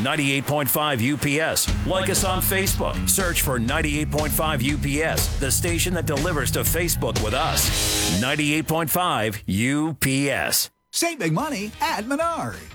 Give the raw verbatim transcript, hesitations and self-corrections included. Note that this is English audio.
ninety-eight point five U P S. Like us on Facebook. Search for ninety-eight point five U P S, the station that delivers to Facebook with us. ninety-eight point five U P S. Save big money at Menards.